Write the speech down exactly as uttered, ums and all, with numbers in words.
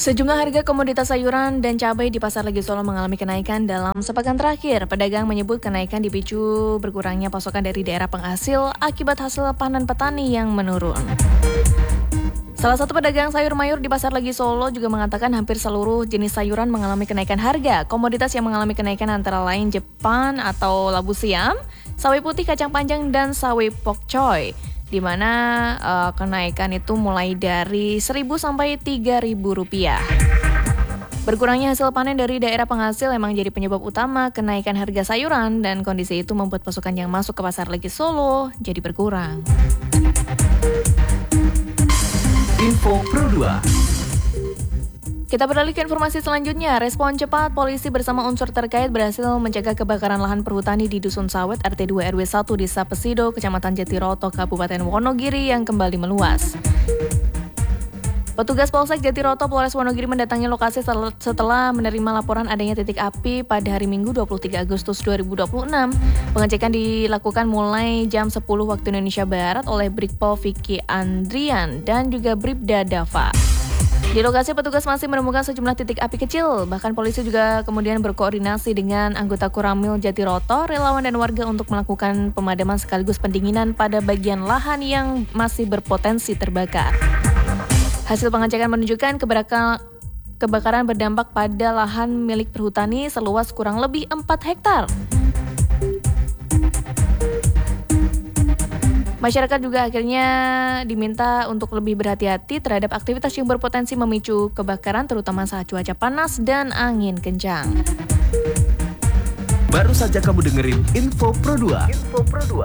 Sejumlah harga komoditas sayuran dan cabai di Pasar Legi Solo mengalami kenaikan dalam sepekan terakhir. Pedagang menyebut kenaikan dipicu berkurangnya pasokan dari daerah penghasil akibat hasil panen petani yang menurun. Salah satu pedagang sayur mayur di Pasar Legi Solo juga mengatakan hampir seluruh jenis sayuran mengalami kenaikan harga. Komoditas yang mengalami kenaikan antara lain Jepang atau labu siam, sawi putih, kacang panjang, dan sawi pok choy. Di mana uh, kenaikan itu mulai dari seribu sampai tiga ribu rupiah. Berkurangnya hasil panen dari daerah penghasil memang jadi penyebab utama kenaikan harga sayuran, dan kondisi itu membuat pasokan yang masuk ke Pasar Legi Solo jadi berkurang. Info Pro dua. Kita beralih ke informasi selanjutnya. Respon cepat polisi bersama unsur terkait berhasil mencegah kebakaran lahan perhutani di Dusun Sawet R T dua R W satu Desa Pesido, Kecamatan Jatiroto, Kabupaten Wonogiri yang kembali meluas. Petugas Polsek Jatiroto Polres Wonogiri mendatangi lokasi setelah menerima laporan adanya titik api pada hari Minggu dua puluh tiga Agustus dua ribu dua puluh enam. Pengecekan dilakukan mulai jam sepuluh waktu Indonesia Barat oleh Brigpol Vicky Andrian dan juga Bribda Dava. Di lokasi petugas masih menemukan sejumlah titik api kecil, bahkan polisi juga kemudian berkoordinasi dengan anggota Koramil Jatiroto, relawan dan warga untuk melakukan pemadaman sekaligus pendinginan pada bagian lahan yang masih berpotensi terbakar. Hasil pengecekan menunjukkan kebakaran, kebakaran berdampak pada lahan milik perhutani seluas kurang lebih empat hektar. Masyarakat juga akhirnya diminta untuk lebih berhati-hati terhadap aktivitas yang berpotensi memicu kebakaran, terutama saat cuaca panas dan angin kencang. Baru saja kamu dengerin Info Pro dua. Info Pro dua.